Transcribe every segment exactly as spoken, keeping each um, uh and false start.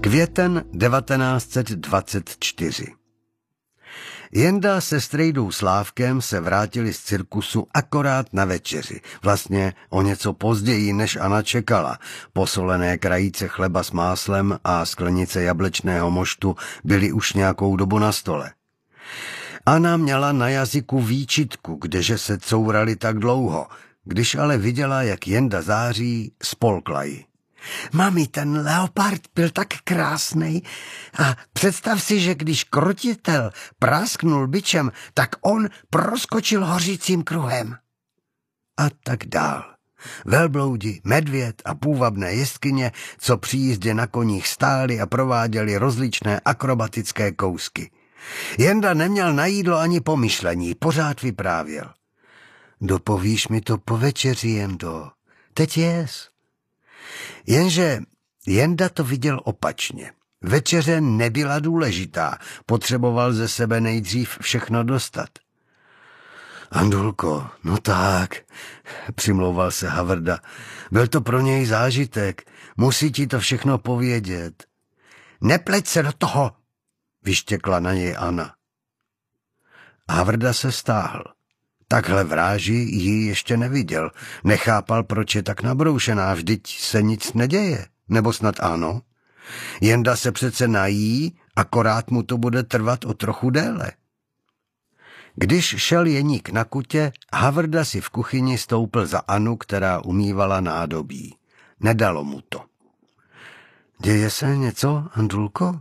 Květen devatenáct set dvacet čtyři. Jenda se strejdou Slávkem se vrátili z cirkusu akorát na večeři, vlastně o něco později, než Anna čekala. Posolené krajíce chleba s máslem a sklenice jablečného moštu byly už nějakou dobu na stole. Anna měla na jazyku výčitku, kdeže se courali tak dlouho, když ale viděla, jak Jenda září, spolkla ji. Mami, ten leopard byl tak krásnej a představ si, že když krotitel prásknul bičem, tak on proskočil hořícím kruhem. A tak dál. Velbloudi, medvěd a půvabné jeskyně, co při jízdě na koních stáli a prováděli rozličné akrobatické kousky. Jenda neměl na jídlo ani pomyšlení, pořád vyprávěl. Dopovíš mi to po večeři, Jendo. Teď jes. Jenže Jenda to viděl opačně. Večeře nebyla důležitá, potřeboval ze sebe nejdřív všechno dostat. Andulko, no tak, přimlouval se Havrda, byl to pro něj zážitek, musí ti to všechno povědět. Nepleť se do toho, vyštěkla na něj Anna. Havrda se stáhl. Takhle vráži ji ještě neviděl. Nechápal, proč je tak nabroušená, vždyť se nic neděje. Nebo snad ano? Jenda se přece nají, akorát mu to bude trvat o trochu déle. Když šel Jeník na kutě, Havrda si v kuchyni stoupil za Anu, která umývala nádobí. Nedalo mu to. Děje se něco, Andulko?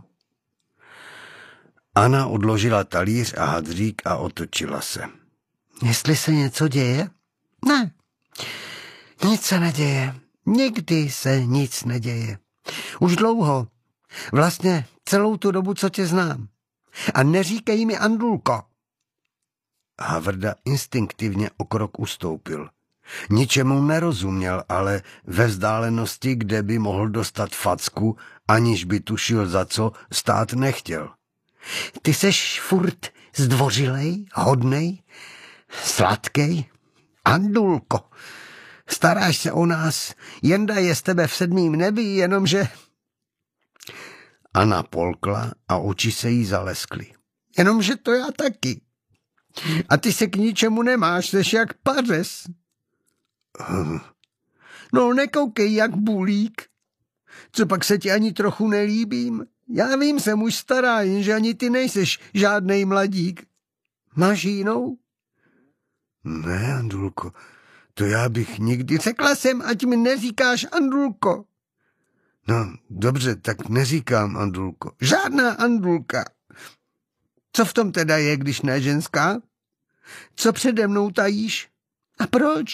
Anna odložila talíř a hadřík a otočila se. Jestli se něco děje? Ne, nic se neděje. Nikdy se nic neděje. Už dlouho. Vlastně celou tu dobu, co tě znám. A neříkej mi Andulko. Havrda instinktivně o krok ustoupil. Ničemu nerozuměl, ale ve vzdálenosti, kde by mohl dostat facku, aniž by tušil za co, stát nechtěl. Ty seš furt zdvořilej, hodnej, sladkej? Andulko, staráš se o nás, Jenda je z tebe v sedmým nebi, jenomže... Anna polkla a oči se jí zaleskly. Jenomže to já taky. A ty se k ničemu nemáš, seš jak pařez. No nekoukej jak bulík. Co pak se ti ani trochu nelíbím? Já vím, jsem už stará, jenže ani ty nejseš žádnej mladík. Máš jinou? Ne, Andulko, to já bych nikdy... Řekla jsem, ať mi neříkáš Andulko. No, dobře, tak neříkám Andulko. Žádná Andulka. Co v tom teda je, když ne ženská? Co přede mnou tajíš? A proč?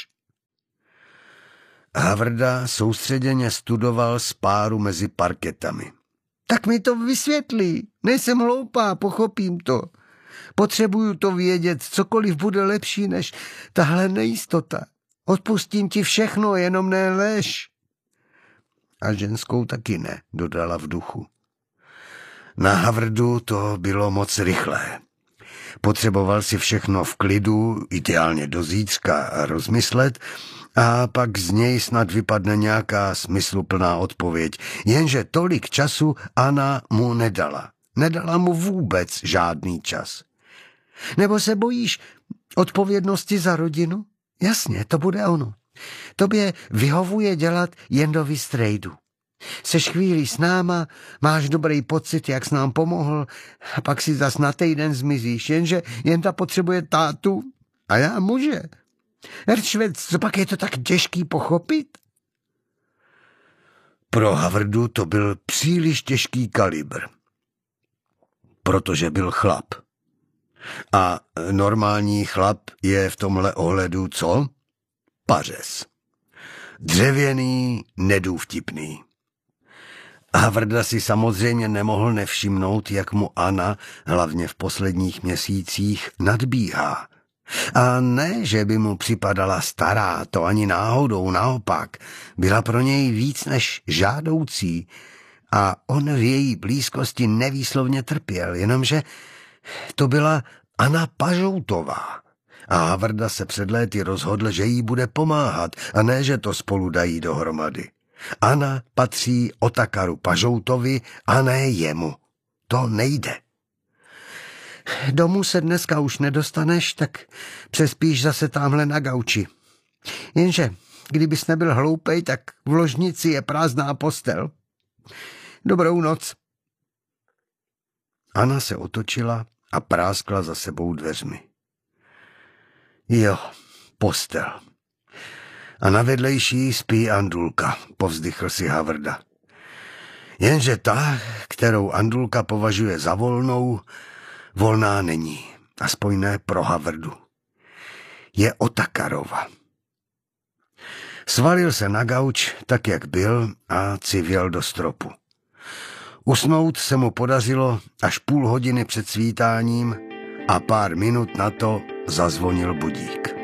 Havrda soustředěně studoval spáru mezi parketami. Tak mi to vysvětlí. Nejsem hloupá, pochopím to. Potřebuju to vědět, cokoliv bude lepší než tahle nejistota. Odpustím ti všechno, jenom ne lež. A ženskou taky ne, dodala v duchu. Na Havrdu to bylo moc rychlé. Potřeboval si všechno v klidu, ideálně do zítřka, rozmyslet a pak z něj snad vypadne nějaká smysluplná odpověď. Jenže tolik času Anna mu nedala. Nedala mu vůbec žádný čas. Nebo se bojíš odpovědnosti za rodinu? Jasně, to bude ono. Tobě vyhovuje dělat Jendovi strejdu. Seš chvíli s náma, máš dobrý pocit, jak s nám pomohl, a pak si zas na týden zmizíš, jenže Jenda potřebuje tátu a já muže. Herčvec, co pak je to tak těžký pochopit? Pro Havrdu to byl příliš těžký kalibr, protože byl chlap. A normální chlap je v tomhle ohledu co? Pařez. Dřevěný, nedůvtipný. Havrda si samozřejmě nemohl nevšimnout, jak mu Anna, hlavně v posledních měsících, nadbíhá. A ne, že by mu připadala stará, to ani náhodou, naopak. Byla pro něj víc než žádoucí a on v její blízkosti nevýslovně trpěl, jenomže to byla Anna Pažoutová. A Havrda se před léty rozhodl, že jí bude pomáhat a ne, že to spolu dají dohromady. Anna patří Otakaru Pažoutovi a ne jemu. To nejde. Domů se dneska už nedostaneš, tak přespíš zase tamhle na gauči. Jenže, kdybys nebyl hloupej, tak v ložnici je prázdná postel. Dobrou noc. Anna se otočila a práskla za sebou dveřmi. Jo, postel. A na vedlejší spí Andulka, povzdychl si Havrda. Jenže ta, kterou Andulka považuje za volnou, volná není, aspoň ne pro Havrdu. Je Otakarova. Svalil se na gauč, tak jak byl, a civěl do stropu. Usnout se mu podařilo až půl hodiny před svítáním a pár minut na to zazvonil budík.